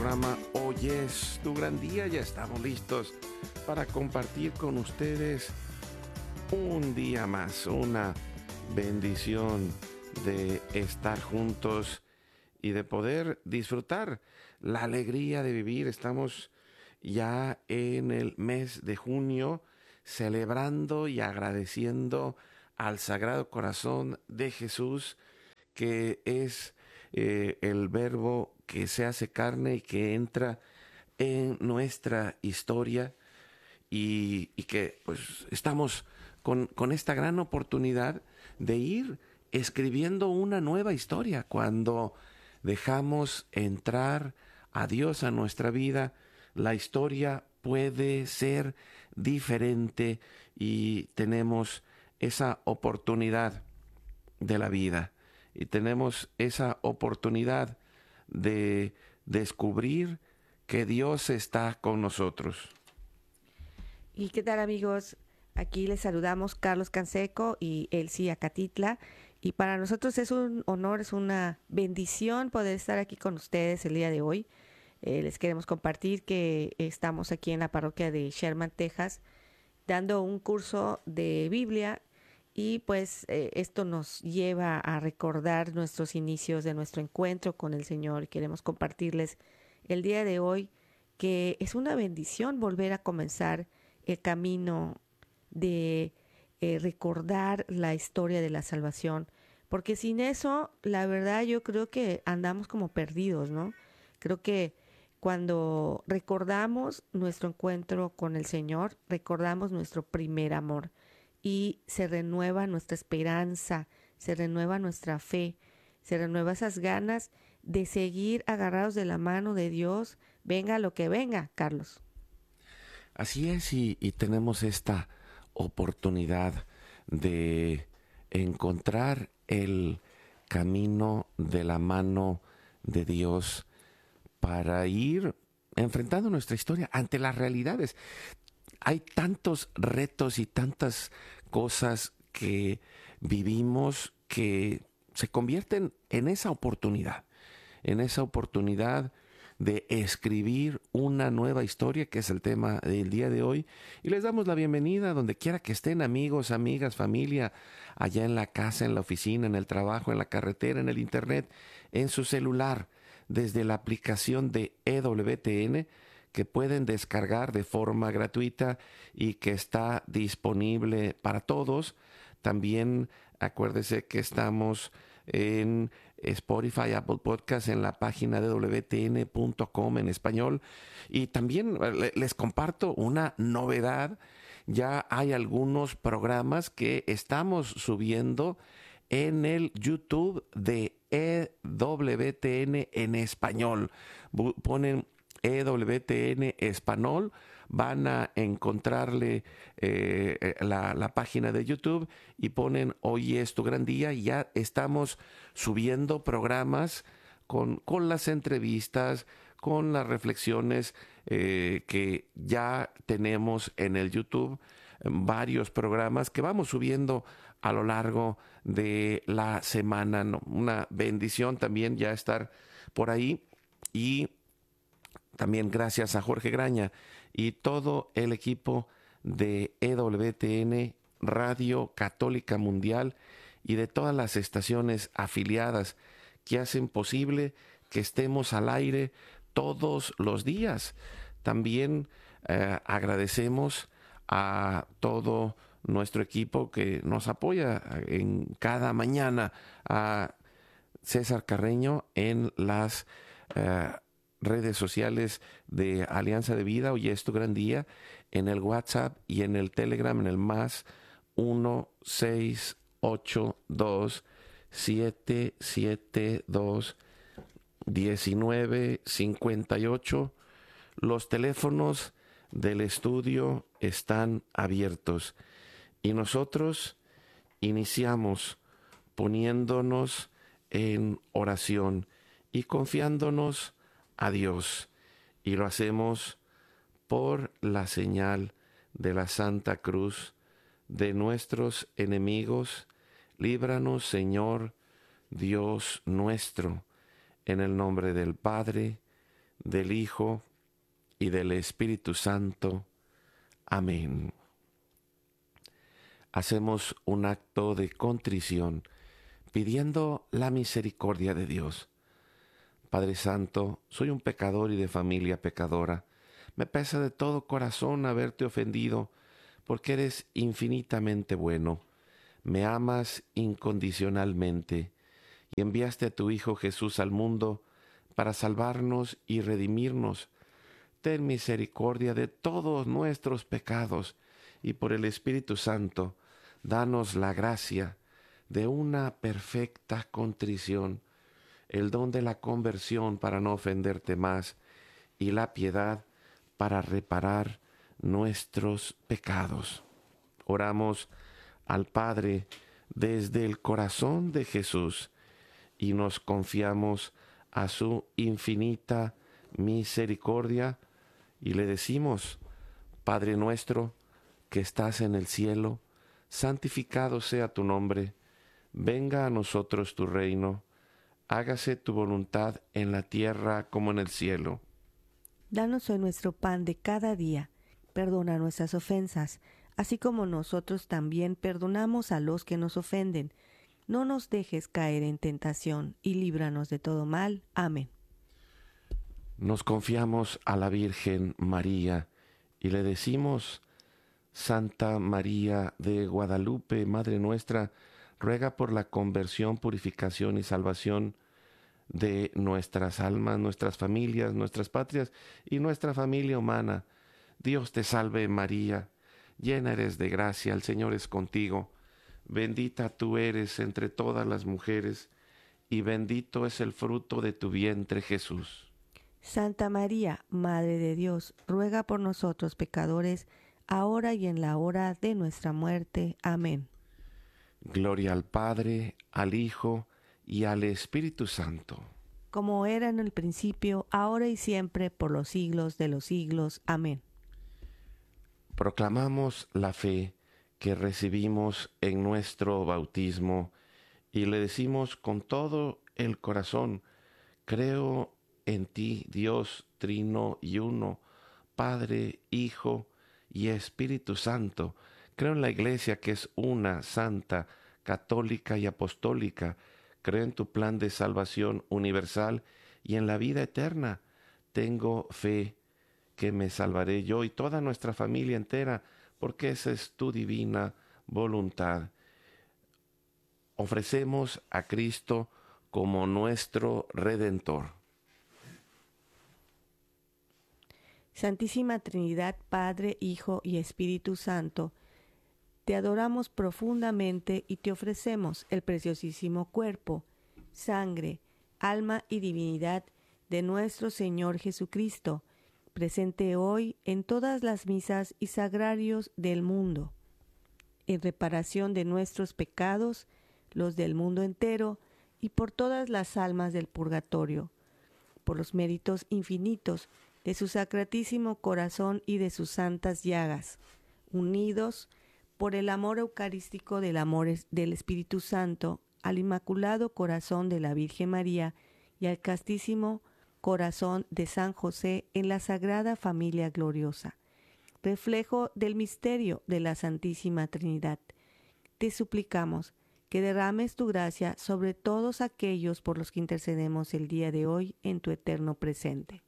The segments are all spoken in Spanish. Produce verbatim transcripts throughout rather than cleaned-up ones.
programa Hoy es tu gran día. Ya estamos listos para compartir con ustedes un día más, una bendición de estar juntos y de poder disfrutar la alegría de vivir. Estamos ya en el mes de junio celebrando y agradeciendo al Sagrado Corazón de Jesús, que es eh, el verbo que se hace carne y que entra en nuestra historia, y, y que pues estamos con, con esta gran oportunidad de ir escribiendo una nueva historia. Cuando dejamos entrar a Dios a nuestra vida, la historia puede ser diferente y tenemos esa oportunidad de la vida y tenemos esa oportunidad de descubrir que Dios está con nosotros. ¿Y qué tal, amigos? Aquí les saludamos Carlos Canseco y Elsie Acatitla. Y para nosotros es un honor, es una bendición poder estar aquí con ustedes el día de hoy. Eh, les queremos compartir que estamos aquí en la parroquia de Sherman, Texas, dando un curso de Biblia, y pues eh, esto nos lleva a recordar nuestros inicios de nuestro encuentro con el Señor. Queremos compartirles el día de hoy que es una bendición volver a comenzar el camino de eh, recordar la historia de la salvación, porque sin eso, la verdad, yo creo que andamos como perdidos, ¿no? Creo que cuando recordamos nuestro encuentro con el Señor, recordamos nuestro primer amor y se renueva nuestra esperanza, se renueva nuestra fe, se renueva esas ganas de seguir agarrados de la mano de Dios, venga lo que venga, Carlos. Así es, y, y tenemos esta oportunidad de encontrar el camino de la mano de Dios para ir enfrentando nuestra historia ante las realidades. Hay tantos retos y tantas cosas que vivimos que se convierten en esa oportunidad, en esa oportunidad de escribir una nueva historia, que es el tema del día de hoy. Y les damos la bienvenida donde quiera que estén, amigos, amigas, familia, allá en la casa, en la oficina, en el trabajo, en la carretera, en el internet, en su celular, desde la aplicación de E W T N, que pueden descargar de forma gratuita y que está disponible para todos. También acuérdese que estamos en Spotify, Apple Podcast, en la página de doble u te ene punto com en español. Y también les comparto una novedad. Ya hay algunos programas que estamos subiendo en el YouTube de E W T N en español. Ponen E W T N Español, van a encontrarle eh, la, la página de YouTube y ponen Hoy es tu gran día, y ya estamos subiendo programas con, con las entrevistas, con las reflexiones eh, que ya tenemos en el YouTube, varios programas que vamos subiendo a lo largo de la semana, ¿no? Una bendición también ya estar por ahí. Y también gracias a Jorge Graña y todo el equipo de E W T N Radio Católica Mundial y de todas las estaciones afiliadas que hacen posible que estemos al aire todos los días. También eh, agradecemos a todo nuestro equipo que nos apoya en cada mañana, a César Carreño en las eh, redes sociales de Alianza de Vida, Hoy es tu gran día, en el WhatsApp y en el Telegram, en el más uno seis ocho dos siete siete dos diecinueve cincuenta y ocho. Los teléfonos del estudio están abiertos y nosotros iniciamos poniéndonos en oración y confiándonos a Dios, y lo hacemos por la señal de la Santa Cruz de nuestros enemigos. Líbranos, Señor Dios nuestro, en el nombre del Padre, del Hijo y del Espíritu Santo. Amén. Hacemos un acto de contrición pidiendo la misericordia de Dios. Padre Santo, soy un pecador y de familia pecadora. Me pesa de todo corazón haberte ofendido, porque eres infinitamente bueno. Me amas incondicionalmente y enviaste a tu Hijo Jesús al mundo para salvarnos y redimirnos. Ten misericordia de todos nuestros pecados y por el Espíritu Santo, danos la gracia de una perfecta contrición, el don de la conversión para no ofenderte más y la piedad para reparar nuestros pecados. Oramos al Padre desde el corazón de Jesús y nos confiamos a su infinita misericordia y le decimos: Padre nuestro que estás en el cielo, santificado sea tu nombre, venga a nosotros tu reino, hágase tu voluntad en la tierra como en el cielo. Danos hoy nuestro pan de cada día, perdona nuestras ofensas, así como nosotros también perdonamos a los que nos ofenden. No nos dejes caer en tentación y líbranos de todo mal. Amén. Nos confiamos a la Virgen María y le decimos: Santa María de Guadalupe, Madre nuestra, ruega por la conversión, purificación y salvación de nuestras almas, nuestras familias, nuestras patrias y nuestra familia humana. Dios te salve María, llena eres de gracia, el Señor es contigo. Bendita tú eres entre todas las mujeres, y bendito es el fruto de tu vientre, Jesús. Santa María, Madre de Dios, ruega por nosotros pecadores, ahora y en la hora de nuestra muerte. Amén. Gloria al Padre, al Hijo y al Espíritu Santo. Como era en el principio, ahora y siempre, por los siglos de los siglos. Amén. Proclamamos la fe que recibimos en nuestro bautismo y le decimos con todo el corazón: creo en ti, Dios trino y uno, Padre, Hijo y Espíritu Santo. Creo en la Iglesia que es una, santa, católica y apostólica. Creo en tu plan de salvación universal y en la vida eterna. Tengo fe que me salvaré yo y toda nuestra familia entera, porque esa es tu divina voluntad. Ofrecemos a Cristo como nuestro Redentor. Santísima Trinidad, Padre, Hijo y Espíritu Santo, te adoramos profundamente y te ofrecemos el preciosísimo cuerpo, sangre, alma y divinidad de nuestro Señor Jesucristo, presente hoy en todas las misas y sagrarios del mundo, en reparación de nuestros pecados, los del mundo entero, y por todas las almas del purgatorio, por los méritos infinitos de su sacratísimo corazón y de sus santas llagas, unidos por el amor eucarístico del amor del Espíritu Santo, al Inmaculado Corazón de la Virgen María y al castísimo Corazón de San José en la Sagrada Familia Gloriosa, reflejo del misterio de la Santísima Trinidad. Te suplicamos que derrames tu gracia sobre todos aquellos por los que intercedemos el día de hoy en tu eterno presente.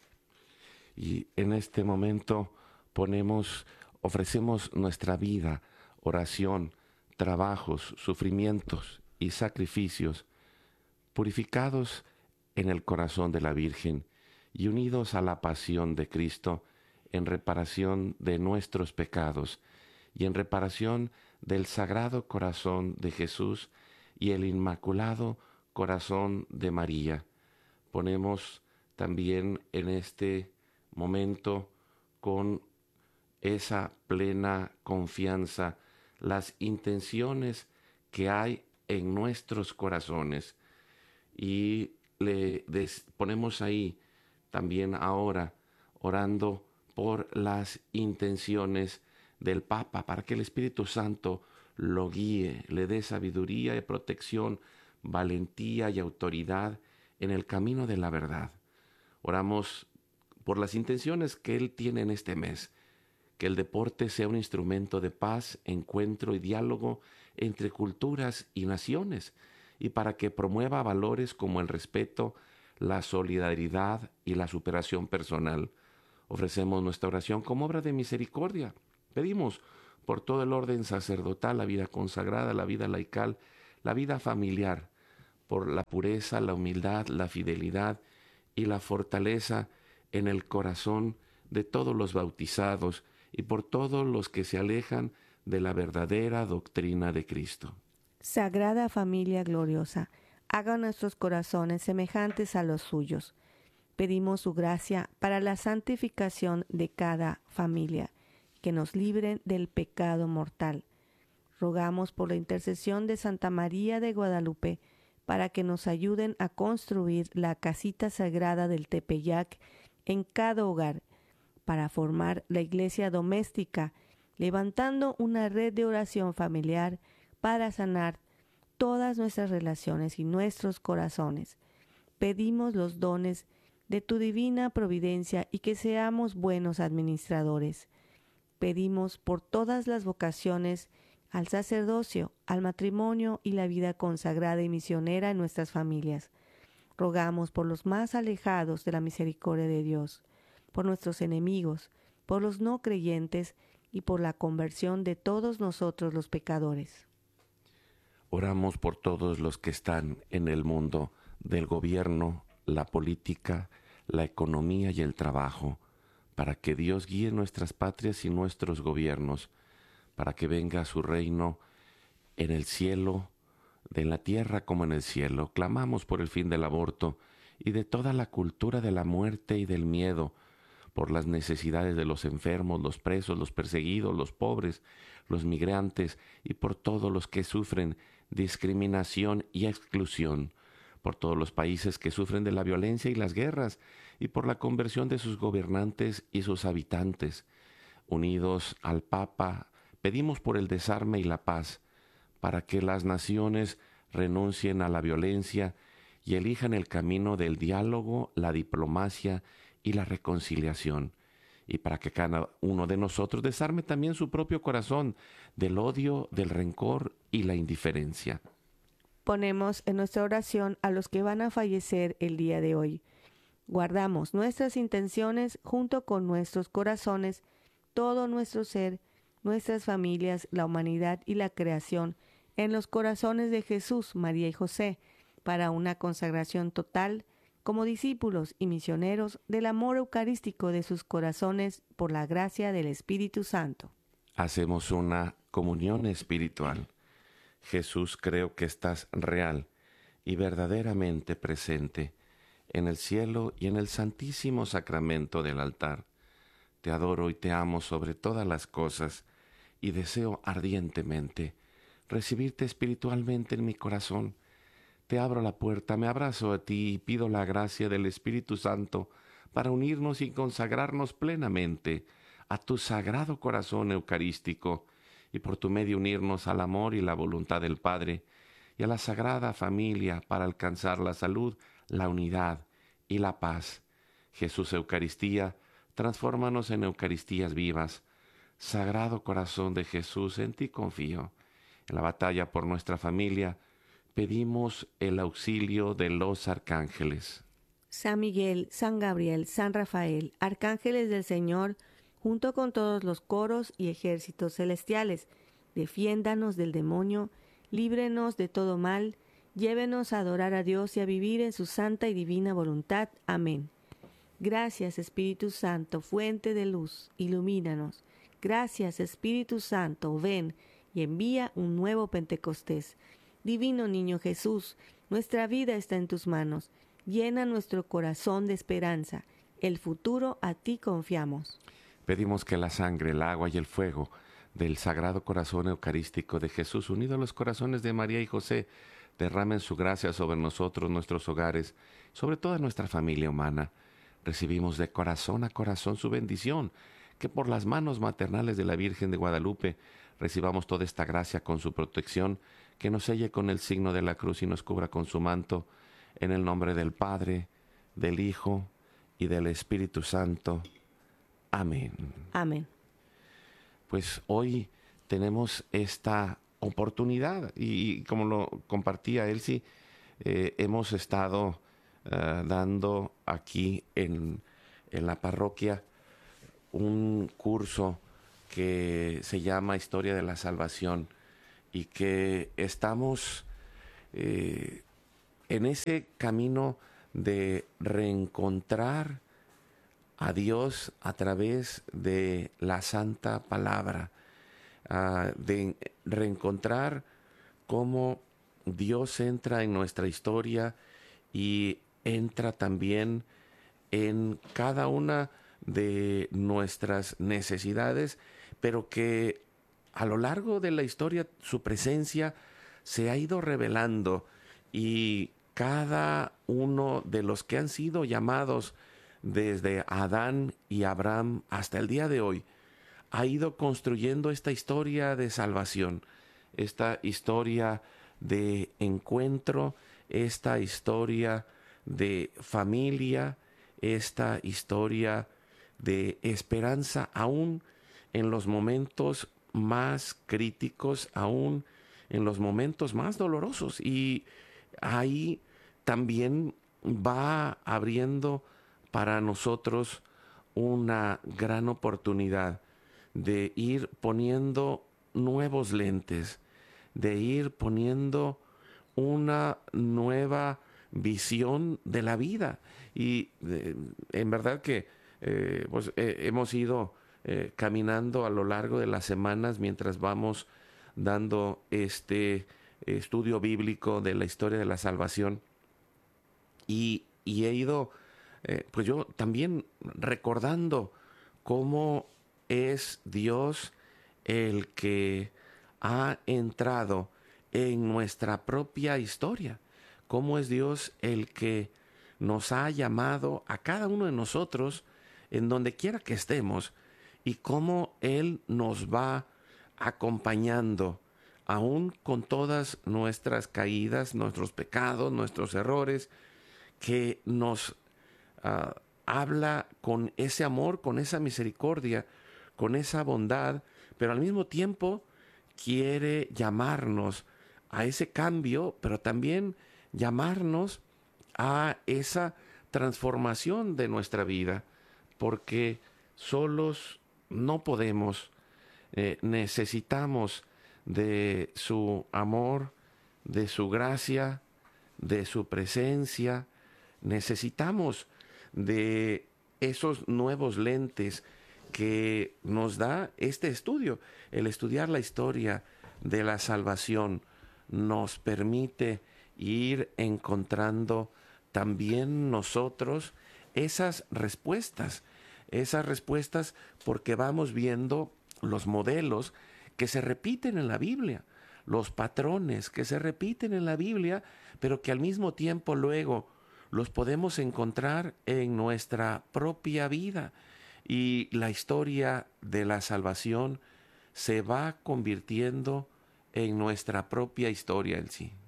Y en este momento ponemos, ofrecemos nuestra vida, oración, trabajos, sufrimientos y sacrificios, purificados en el corazón de la Virgen y unidos a la pasión de Cristo en reparación de nuestros pecados y en reparación del Sagrado Corazón de Jesús y el Inmaculado Corazón de María. Ponemos también en este momento con esa plena confianza las intenciones que hay en nuestros corazones y le des, ponemos ahí también ahora orando por las intenciones del Papa para que el Espíritu Santo lo guíe, le dé sabiduría y protección, valentía y autoridad en el camino de la verdad. Oramos por las intenciones que Él tiene en este mes. Que el deporte sea un instrumento de paz, encuentro y diálogo entre culturas y naciones, y para que promueva valores como el respeto, la solidaridad y la superación personal. Ofrecemos nuestra oración como obra de misericordia. Pedimos por todo el orden sacerdotal, la vida consagrada, la vida laical, la vida familiar, por la pureza, la humildad, la fidelidad y la fortaleza en el corazón de todos los bautizados y por todos los que se alejan de la verdadera doctrina de Cristo. Sagrada familia gloriosa, haga nuestros corazones semejantes a los suyos. Pedimos su gracia para la santificación de cada familia, que nos libren del pecado mortal. Rogamos por la intercesión de Santa María de Guadalupe, para que nos ayuden a construir la casita sagrada del Tepeyac en cada hogar, para formar la iglesia doméstica, levantando una red de oración familiar para sanar todas nuestras relaciones y nuestros corazones. Pedimos los dones de tu divina providencia y que seamos buenos administradores. Pedimos por todas las vocaciones al sacerdocio, al matrimonio y la vida consagrada y misionera en nuestras familias. Rogamos por los más alejados de la misericordia de Dios, por nuestros enemigos, por los no creyentes y por la conversión de todos nosotros los pecadores. Oramos por todos los que están en el mundo del gobierno, la política, la economía y el trabajo, para que Dios guíe nuestras patrias y nuestros gobiernos, para que venga su reino en el cielo, en la tierra como en el cielo. Clamamos por el fin del aborto y de toda la cultura de la muerte y del miedo, por las necesidades de los enfermos, los presos, los perseguidos, los pobres, los migrantes y por todos los que sufren discriminación y exclusión, por todos los países que sufren de la violencia y las guerras y por la conversión de sus gobernantes y sus habitantes. Unidos al Papa, pedimos por el desarme y la paz, para que las naciones renuncien a la violencia y elijan el camino del diálogo, la diplomacia y la reconciliación, y para que cada uno de nosotros desarme también su propio corazón del odio, del rencor y la indiferencia. Ponemos en nuestra oración a los que van a fallecer el día de hoy. Guardamos nuestras intenciones junto con nuestros corazones, todo nuestro ser, nuestras familias, la humanidad y la creación, en los corazones de Jesús, María y José, para una consagración total como discípulos y misioneros del amor eucarístico de sus corazones por la gracia del Espíritu Santo. Hacemos una comunión espiritual. Jesús, creo que estás real y verdaderamente presente en el cielo y en el santísimo sacramento del altar. Te adoro y te amo sobre todas las cosas y deseo ardientemente recibirte espiritualmente en mi corazón. Te abro la puerta, me abrazo a ti y pido la gracia del Espíritu Santo para unirnos y consagrarnos plenamente a tu sagrado corazón eucarístico y por tu medio unirnos al amor y la voluntad del Padre y a la Sagrada Familia para alcanzar la salud, la unidad y la paz. Jesús Eucaristía, transfórmanos en Eucaristías vivas. Sagrado Corazón de Jesús, en ti confío. En la batalla por nuestra familia, pedimos el auxilio de los arcángeles. San Miguel, San Gabriel, San Rafael, arcángeles del Señor, junto con todos los coros y ejércitos celestiales, defiéndanos del demonio, líbrenos de todo mal, llévenos a adorar a Dios y a vivir en su santa y divina voluntad. Amén. Gracias, Espíritu Santo, fuente de luz, ilumínanos. Gracias, Espíritu Santo, ven y envía un nuevo Pentecostés. Divino Niño Jesús, nuestra vida está en tus manos. Llena nuestro corazón de esperanza. El futuro a ti confiamos. Pedimos que la sangre, el agua y el fuego del Sagrado Corazón Eucarístico de Jesús, unido a los corazones de María y José, derramen su gracia sobre nosotros, nuestros hogares, sobre toda nuestra familia humana. Recibimos de corazón a corazón su bendición, que por las manos maternales de la Virgen de Guadalupe recibamos toda esta gracia con su protección, que nos selle con el signo de la cruz y nos cubra con su manto, en el nombre del Padre, del Hijo y del Espíritu Santo. Amén. Amén. Pues hoy tenemos esta oportunidad y, y como lo compartía Elsie, eh, hemos estado uh, dando aquí en, en la parroquia un curso que se llama Historia de la Salvación y que estamos eh, en ese camino de reencontrar a Dios a través de la Santa Palabra, uh, de reencontrar cómo Dios entra en nuestra historia y entra también en cada una de nuestras necesidades, pero que a lo largo de la historia su presencia se ha ido revelando y cada uno de los que han sido llamados desde Adán y Abraham hasta el día de hoy ha ido construyendo esta historia de salvación, esta historia de encuentro, esta historia de familia, esta historia de esperanza, aún en los momentos más críticos, aún en los momentos más dolorosos. Y ahí también va abriendo para nosotros una gran oportunidad de ir poniendo nuevos lentes, de ir poniendo una nueva visión de la vida. Y eh, en verdad que eh, pues, eh, hemos ido eh, caminando a lo largo de las semanas mientras vamos dando este estudio bíblico de la historia de la salvación. Y, y he ido, eh, pues yo también recordando cómo es Dios el que ha entrado en nuestra propia historia, cómo es Dios el que nos ha llamado a cada uno de nosotros en donde quiera que estemos y cómo Él nos va acompañando aún con todas nuestras caídas, nuestros pecados, nuestros errores, que nos uh, habla con ese amor, con esa misericordia, con esa bondad, pero al mismo tiempo quiere llamarnos a ese cambio, pero también llamarnos a esa transformación de nuestra vida, porque solos no podemos, eh, necesitamos de su amor, de su gracia, de su presencia, necesitamos de esos nuevos lentes que nos da este estudio. El estudiar la historia de la salvación nos permite ir encontrando también nosotros esas respuestas, esas respuestas porque vamos viendo los modelos que se repiten en la Biblia, los patrones que se repiten en la Biblia, pero que al mismo tiempo luego los podemos encontrar en nuestra propia vida. Y la historia de la salvación se va convirtiendo en nuestra propia historia en sí.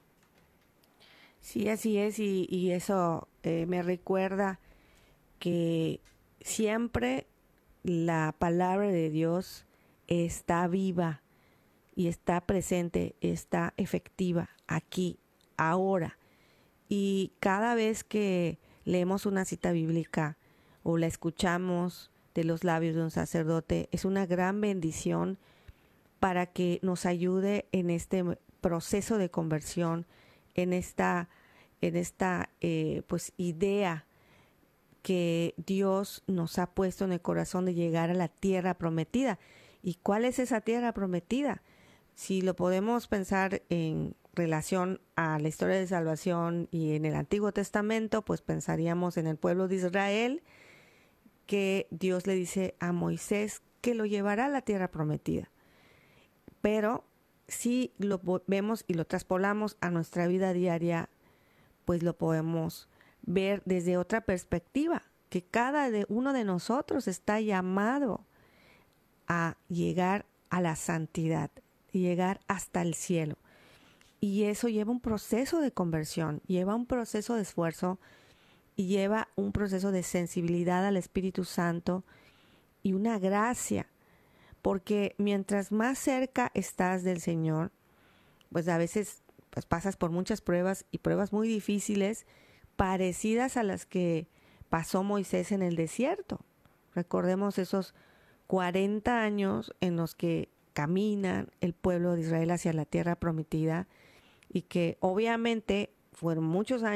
Sí, así es, y, y eso eh, me recuerda que siempre la palabra de Dios está viva y está presente, está efectiva aquí, ahora. Y cada vez que leemos una cita bíblica o la escuchamos de los labios de un sacerdote, es una gran bendición para que nos ayude en este proceso de conversión, en esta, en esta eh, pues idea que Dios nos ha puesto en el corazón de llegar a la tierra prometida. ¿Y cuál es esa tierra prometida? Si lo podemos pensar en relación a la historia de salvación y en el Antiguo Testamento, pues pensaríamos en el pueblo de Israel, que Dios le dice a Moisés que lo llevará a la tierra prometida. Pero si lo vemos y lo traspolamos a nuestra vida diaria, pues lo podemos ver desde otra perspectiva, que cada de uno de nosotros está llamado a llegar a la santidad, llegar hasta el cielo. Y eso lleva un proceso de conversión, lleva un proceso de esfuerzo y lleva un proceso de sensibilidad al Espíritu Santo y una gracia, porque mientras más cerca estás del Señor, pues a veces pues pasas por muchas pruebas y pruebas muy difíciles, parecidas a las que pasó Moisés en el desierto. Recordemos esos cuarenta años en los que caminan el pueblo de Israel hacia la tierra prometida y que obviamente fueron muchos años